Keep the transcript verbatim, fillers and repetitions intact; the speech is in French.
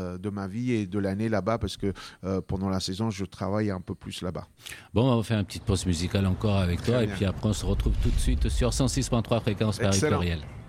de ma vie et de l'année là-bas parce que euh, pendant la saison, je travaille un peu plus là-bas. Bon, on va faire une petite pause musicale encore avec toi. Très et bien. Puis après, on se retrouve tout de suite sur cent six virgule trois fréquence Paris Pluriel.